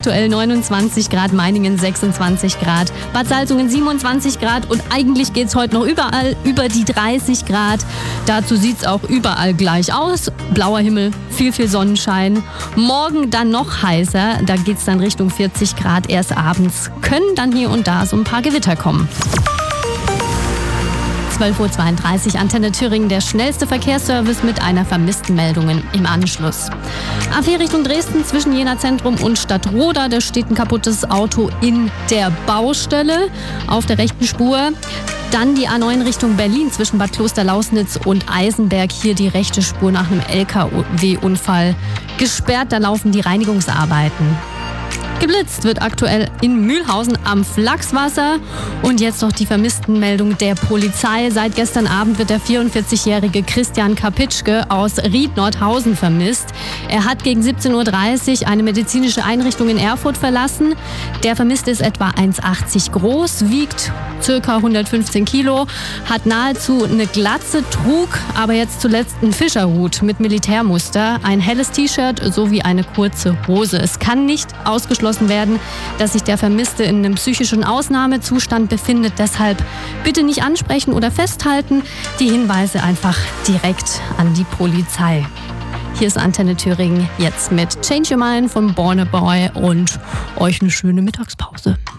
aktuell 29 Grad, Meiningen 26 Grad, Bad Salzungen 27 Grad und eigentlich geht es heute noch überall über die 30 Grad. Dazu sieht es auch überall gleich aus. Blauer Himmel, viel Sonnenschein. Morgen dann noch heißer, da geht es dann Richtung 40 Grad erst abends. Können dann hier und da so ein paar Gewitter kommen. 12.32 Uhr, Antenne Thüringen, der schnellste Verkehrsservice mit einer Vermisstenmeldung im Anschluss. A4 Richtung Dresden zwischen Jena Zentrum und Stadtroda, da steht ein kaputtes Auto in der Baustelle auf der rechten Spur. Dann die A9 Richtung Berlin zwischen Bad Klosterlausnitz und Eisenberg, hier die rechte Spur nach einem LKW-Unfall gesperrt, da laufen die Reinigungsarbeiten. Geblitzt wird aktuell in Mühlhausen am Flachswasser. Und jetzt noch die Vermisstenmeldung der Polizei. Seit gestern Abend wird der 44-jährige Christian Kapitschke aus Ried-Nordhausen vermisst. Er hat gegen 17.30 Uhr eine medizinische Einrichtung in Erfurt verlassen. Der Vermisste ist etwa 1,80 groß, wiegt ca. 115 Kilo, hat nahezu eine Glatze, trug aber jetzt zuletzt einen Fischerhut mit Militärmuster, ein helles T-Shirt sowie eine kurze Hose. Es kann nicht ausgeschlossen werden, dass sich der Vermisste in einem psychischen Ausnahmezustand befindet. Deshalb bitte nicht ansprechen oder festhalten. Die Hinweise einfach direkt an die Polizei. Hier ist Antenne Thüringen jetzt mit Change Your Mind von Born a Boy und euch eine schöne Mittagspause.